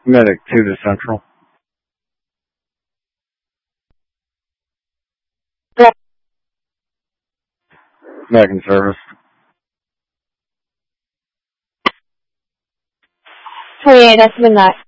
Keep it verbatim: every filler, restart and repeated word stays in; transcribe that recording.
Medic two to Central. Back in service. twenty-eight, that's midnight.